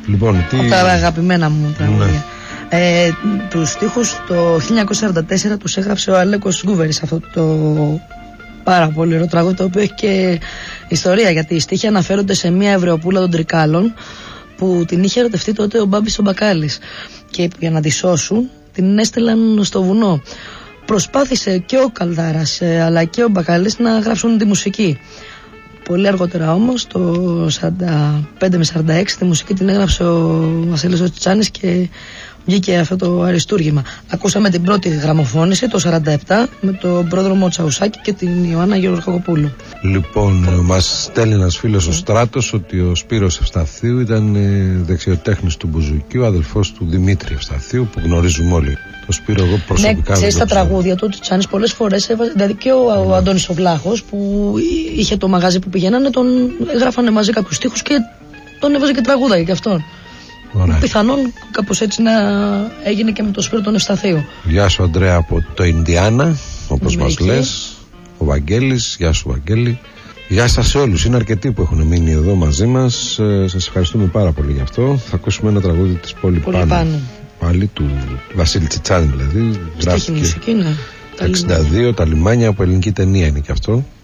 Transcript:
Λοιπόν, από τα αγαπημένα μου τραγούδια. Τους στίχους το 1944 τους έγραψε ο Αλέκος Γκούβερης, αυτό το πάρα πολύ ωραίο τραγούδι, το οποίο έχει και ιστορία, γιατί οι στίχοι αναφέρονται σε μια Εβραιοπούλα των Τρικάλων που την είχε ερωτευτεί τότε ο Μπάμπης ο Μπακάλης, και για να τη σώσουν την έστειλαν στο βουνό. Προσπάθησε και ο Καλδάρας αλλά και ο Μπακάλης να γράψουν τη μουσική. Πολύ αργότερα όμως, το 45 με 46, τη μουσική την έγραψε ο Βασίλης ο Τσιτσάνης και βγήκε αυτό το αριστούργημα. Ακούσαμε την πρώτη γραμμοφώνηση το 47 με τον πρόδρομο Τσαουσάκη και την Ιωάννα Γεωργακοπούλου. Λοιπόν, μας στέλνει ένας φίλος ο Στράτος ότι ο Σπύρος Ευσταθίου ήταν δεξιοτέχνης του Μπουζουκίου, αδελφός του Δημήτρη Ευσταθίου, που γνωρίζουμε όλοι. Το Σπύρο εγώ προσωπικά. Ναι, ξέρεις, τα τραγούδια του Τσιτσάνης πολλές φορές έβαζε, δηλαδή και ο Αντώνης ο Βλάχος που είχε το μαγάζι που πηγαίνανε, τον έγραφανε μαζί κάποιους στίχους και τον έβαζε και τραγούδα και αυτόν. Ωραία. Πιθανόν κάπως έτσι να έγινε και με το Σπύρο τον Ευσταθίου. Γεια σου Αντρέα από το Ινδιάνα, όπως μας λες. Ο Βαγγέλης, γεια σου Βαγγέλη. Γεια σας σε όλους, είναι αρκετοί που έχουν μείνει εδώ μαζί μας. Σας ευχαριστούμε πάρα πολύ γι' αυτό. Θα ακούσουμε ένα τραγούδι της Πόλη Πάνου. Πάλι του Βασίλη Τσιτσάνη δηλαδή. Στίχη μουσική, ναι. 62, τα λιμάνια, από ελληνική ταινία είναι και αυτό.